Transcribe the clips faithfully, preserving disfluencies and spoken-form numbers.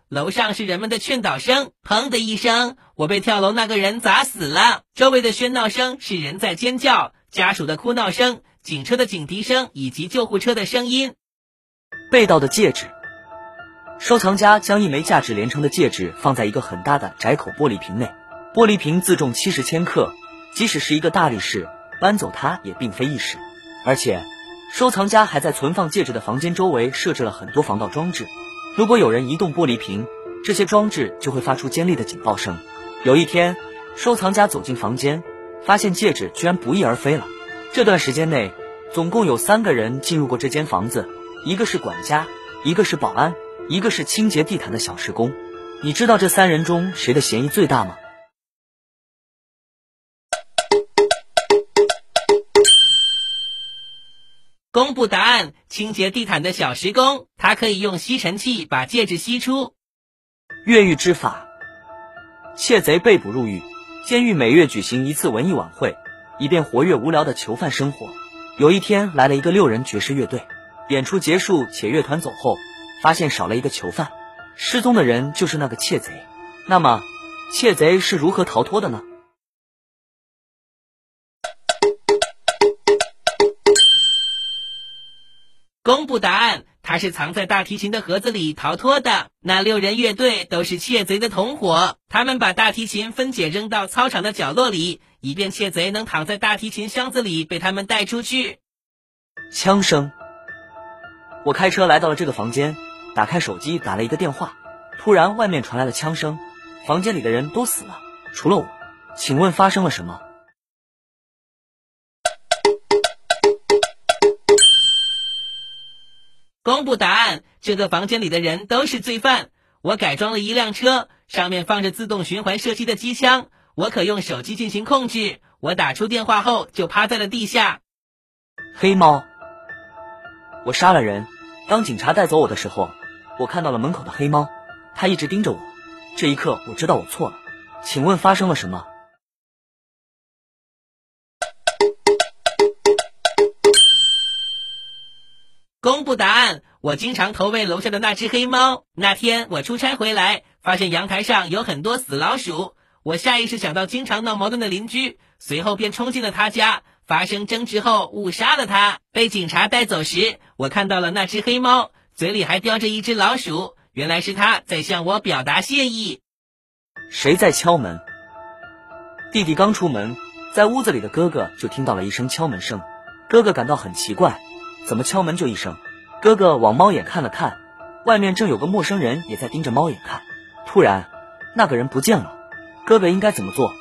楼上是人们的劝导声，砰的一声，我被跳楼那个人砸死了。周围的喧闹声是人在尖叫，家属的哭闹声，警车的警笛声以及救护车的声音。 被盗的戒指。收藏家将一枚价值连城的戒指放在一个很大的窄口玻璃瓶内，玻璃瓶自重七十千克，即使是一个大力士搬走它也并非易事。而且收藏家还在存放戒指的房间周围设置了很多防盗装置，如果有人移动玻璃瓶，这些装置就会发出尖利的警报声。有一天，收藏家走进房间，发现戒指居然不翼而飞了。这段时间内，总共有三个人进入过这间房子，一个是管家，一个是保安，一个是清洁地毯的小时工。你知道这三人中谁的嫌疑最大吗？ 公布答案，清洁地毯的小时工，他可以用吸尘器把戒指吸出。 越狱之法。窃贼被捕入狱，监狱每月举行一次文艺晚会，以便活跃无聊的囚犯生活。有一天来了一个六人爵士乐队，演出结束且乐团走后，发现少了一个囚犯，失踪的人就是那个窃贼。那么窃贼是如何逃脱的呢？ 公布答案，他是藏在大提琴的盒子里逃脱的。那六人乐队都是窃贼的同伙，他们把大提琴分解扔到操场的角落里，以便窃贼能躺在大提琴箱子里被他们带出去。 枪声。我开车来到了这个房间，打开手机打了一个电话，突然外面传来了枪声，房间里的人都死了，除了我。请问发生了什么？ 公布答案，这个房间里的人都是罪犯。我改装了一辆车，上面放着自动循环射击的机枪，我可用手机进行控制。我打出电话后就趴在了地下。 黑猫。我杀了人，当警察带走我的时候，我看到了门口的黑猫，它一直盯着我。这一刻我知道我错了。请问发生了什么？ 公布答案，我经常投喂楼下的那只黑猫。那天我出差回来，发现阳台上有很多死老鼠，我下意识想到经常闹矛盾的邻居，随后便冲进了他家，发生争执后误杀了他。被警察带走时，我看到了那只黑猫，嘴里还叼着一只老鼠，原来是他在向我表达谢意。 谁在敲门？弟弟刚出门，在屋子里的哥哥就听到了一声敲门声，哥哥感到很奇怪，怎么敲门就一声？哥哥往猫眼看了看，外面正有个陌生人也在盯着猫眼看。突然，那个人不见了，哥哥应该怎么做？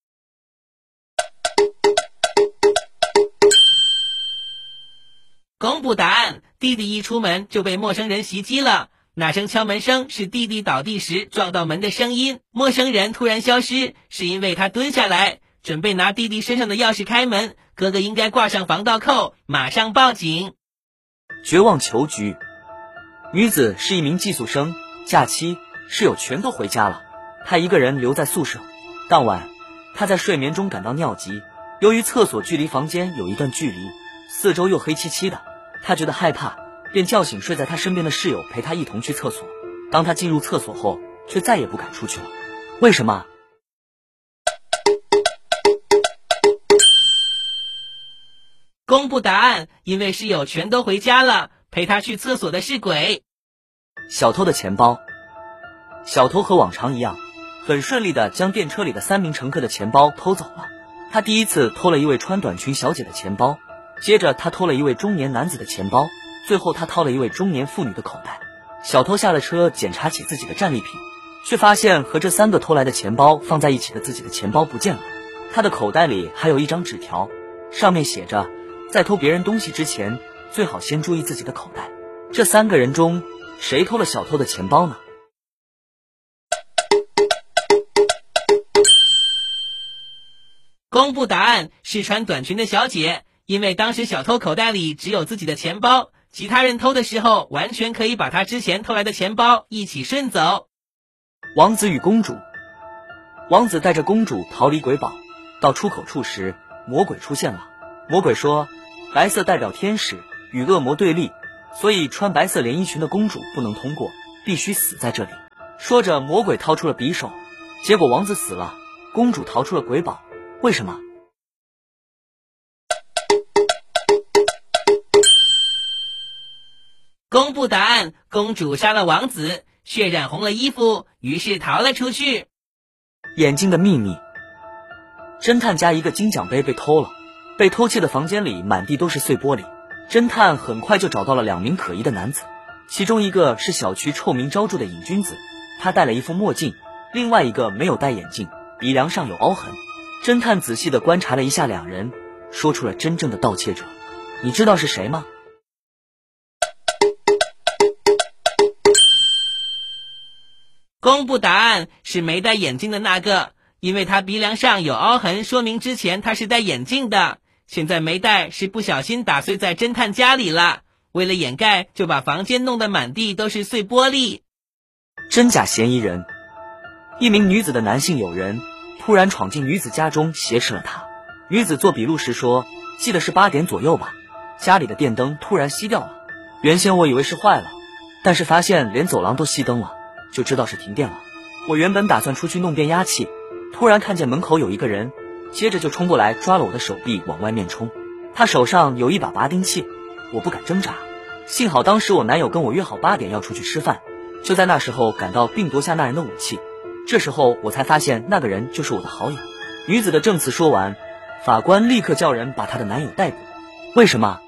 公布答案，弟弟一出门就被陌生人袭击了。那声敲门声是弟弟倒地时撞到门的声音，陌生人突然消失，是因为他蹲下来准备拿弟弟身上的钥匙开门，哥哥应该挂上防盗扣，马上报警。 绝望囚局。女子是一名寄宿生，假期室友全都回家了，她一个人留在宿舍。当晚她在睡眠中感到尿急，由于厕所距离房间有一段距离，四周又黑漆漆的，她觉得害怕，便叫醒睡在她身边的室友陪她一同去厕所。当她进入厕所后，却再也不敢出去了。为什么？ 公布答案，因为室友全都回家了，陪他去厕所的是鬼。 小偷的钱包。小偷和往常一样，很顺利地将电车里的三名乘客的钱包偷走了。他第一次偷了一位穿短裙小姐的钱包，接着他偷了一位中年男子的钱包，最后他掏了一位中年妇女的口袋。小偷下了车检查起自己的战利品，却发现和这三个偷来的钱包放在一起的自己的钱包不见了。他的口袋里还有一张纸条，上面写着，在偷别人东西之前，最好先注意自己的口袋。这三个人中，谁偷了小偷的钱包呢？ 公布答案，是穿短裙的小姐，因为当时小偷口袋里只有自己的钱包，其他人偷的时候完全可以把他之前偷来的钱包一起顺走。 王子与公主。王子带着公主逃离鬼堡，到出口处时，魔鬼出现了。魔鬼说，白色代表天使，与恶魔对立，所以穿白色连衣裙的公主不能通过，必须死在这里。 说着，魔鬼掏出了匕首，结果王子死了，公主逃出了鬼堡。为什么？ 公布答案，公主杀了王子，血染红了衣服，于是逃了出去。 眼睛的秘密。侦探家一个金奖杯被偷了，被偷窃的房间里满地都是碎玻璃。侦探很快就找到了两名可疑的男子，其中一个是小区臭名昭著的瘾君子，他戴了一副墨镜，另外一个没有戴眼镜，鼻梁上有凹痕。侦探仔细地观察了一下两人，说出了真正的盗窃者。你知道是谁吗？ 公布答案，是没戴眼镜的那个，因为他鼻梁上有凹痕，说明之前他是戴眼镜的，现在没戴是不小心打碎在侦探家里了，为了掩盖就把房间弄得满地都是碎玻璃。 真假嫌疑人。一名女子的男性友人突然闯进女子家中挟持了她。女子做笔录时说，记得是八点左右吧，家里的电灯突然熄掉了，原先我以为是坏了，但是发现连走廊都熄灯了，就知道是停电了。我原本打算出去弄变压器，突然看见门口有一个人，接着就冲过来抓了我的手臂往外面冲，他手上有一把拔钉器，我不敢挣扎，幸好当时我男友跟我约好八点要出去吃饭，就在那时候赶到并夺下那人的武器，这时候我才发现那个人就是我的好友。女子的证词说完，法官立刻叫人把她的男友逮捕。为什么？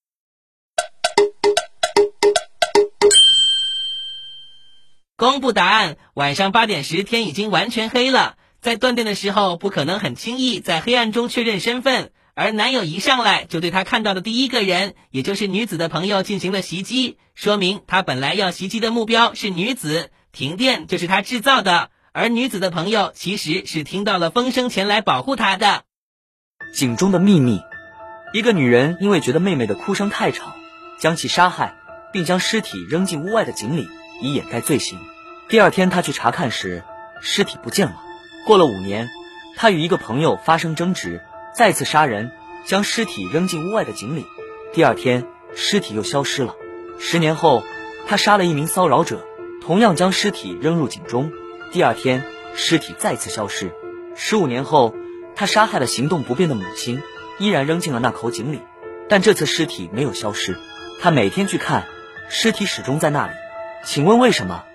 公布答案，晚上八点时天已经完全黑了，在断电的时候不可能很轻易在黑暗中确认身份，而男友一上来就对他看到的第一个人，也就是女子的朋友进行了袭击，说明他本来要袭击的目标是女子，停电就是他制造的，而女子的朋友其实是听到了风声前来保护她的。 井中的秘密。一个女人因为觉得妹妹的哭声太吵，将其杀害，并将尸体扔进屋外的井里，以掩盖罪行。第二天她去查看时，尸体不见了。过了五年，她与一个朋友发生争执，再次杀人，将尸体扔进屋外的井里。第二天尸体又消失了。十年后，她杀了一名骚扰者，同样将尸体扔入井中。第二天尸体再次消失。十五年后，她杀害了行动不便的母亲，依然扔进了那口井里，但这次尸体没有消失。她每天去看，尸体始终在那里。请问为什么？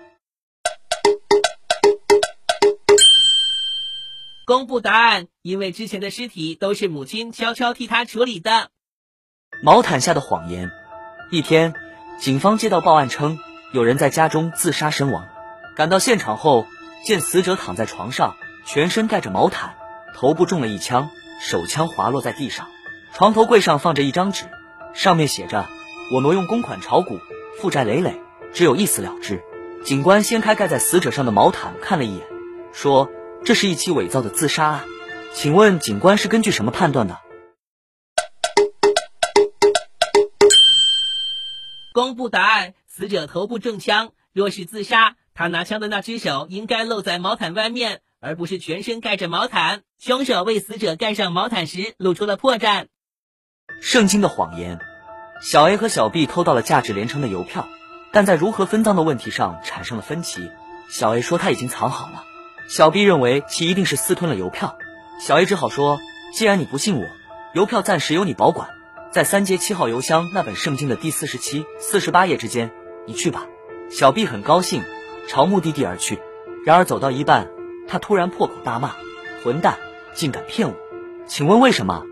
公布答案，因为之前的尸体都是母亲悄悄替她处理的。 毛毯下的谎言。一天，警方接到报案称有人在家中自杀身亡。赶到现场后，见死者躺在床上，全身盖着毛毯，头部中了一枪，手枪滑落在地上。床头柜上放着一张纸，上面写着：我挪用公款炒股，负债累累，只有一死了之。警官掀开盖在死者上的毛毯看了一眼，说这是一起伪造的自杀案。请问警官是根据什么判断的？ 公布答案，死者头部中枪，若是自杀，他拿枪的那只手应该露在毛毯外面，而不是全身盖着毛毯。凶手为死者盖上毛毯时露出了破绽。 圣经的谎言。小 A 和小 B 偷到了价值连城的邮票，但在如何分赃的问题上产生了分歧。小 A 说他已经藏好了，小 B 认为其一定是私吞了邮票。小 A 只好说，既然你不信我，邮票暂时由你保管，在三街七号邮箱那本圣经的第四十七、四十八页之间，你去吧。小 B 很高兴，朝目的地而去。然而走到一半，他突然破口大骂，混蛋，竟敢骗我！请问为什么？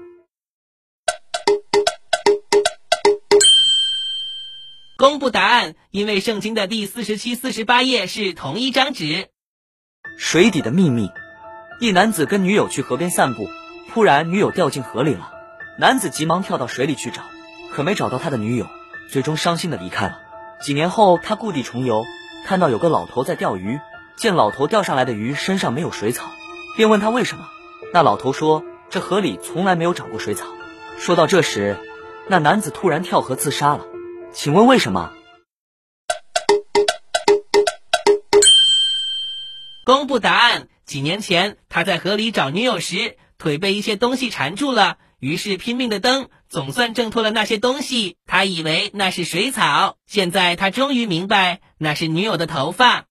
公布答案，因为圣经的第四十七、四十八页是同一张纸。 水底的秘密。一男子跟女友去河边散步，突然女友掉进河里了，男子急忙跳到水里去找，可没找到他的女友，最终伤心的离开了。几年后，他故地重游，看到有个老头在钓鱼，见老头钓上来的鱼身上没有水草，便问他为什么。那老头说，这河里从来没有长过水草。说到这时，那男子突然跳河自杀了。请问为什么？ 公布答案，几年前他在河里找女友时，腿被一些东西缠住了，于是拼命的蹬，总算挣脱了那些东西。他以为那是水草，现在他终于明白那是女友的头发。